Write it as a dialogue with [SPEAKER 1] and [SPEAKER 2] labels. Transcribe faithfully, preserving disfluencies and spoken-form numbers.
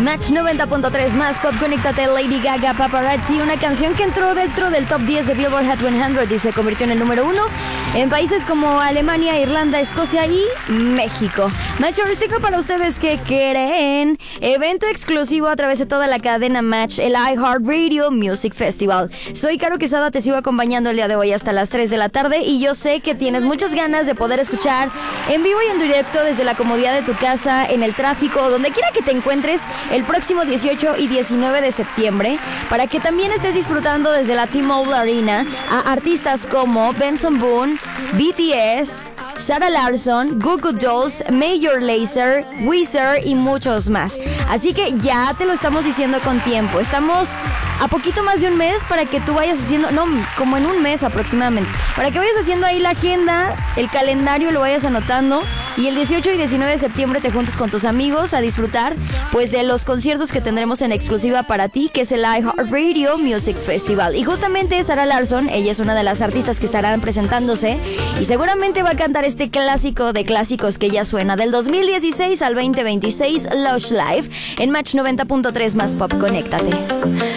[SPEAKER 1] Match noventa punto tres más pop, conéctate. Lady Gaga, Paparazzi, una canción que entró dentro del top diez de Billboard Hot cien y se convirtió en el número uno en países como Alemania, Irlanda, Escocia y México. Match heurístico para ustedes que creen. Evento exclusivo a través de toda la cadena Match, el iHeartRadio Music Festival. Soy Caro Quesada, te sigo acompañando el día de hoy hasta las tres de la tarde y yo sé que tienes muchas ganas de poder escuchar en vivo y en directo desde la comodidad de tu casa, en el tráfico, donde quiera que te encuentres el próximo dieciocho y diecinueve de septiembre, para que también estés disfrutando desde la T-Mobile Arena a artistas como Benson Boone, B T S, Sarah Larsson, Goo Goo Dolls, Major Lazer, Weezer y muchos más. Así que ya te lo estamos diciendo con tiempo. Estamos a poquito más de un mes para que tú vayas haciendo, no, como en un mes aproximadamente, para que vayas haciendo ahí la agenda, el calendario, lo vayas anotando y el dieciocho y diecinueve de septiembre te juntes con tus amigos a disfrutar pues de los conciertos que tendremos en exclusiva para ti, que es el iHeartRadio Music Festival. Y justamente Sarah Larsson, ella es una de las artistas que estarán presentándose y seguramente va a cantar este clásico de clásicos que ya suena del dos mil dieciséis al veinte veintiséis, Lush Live, en Match noventa punto tres más pop, conéctate.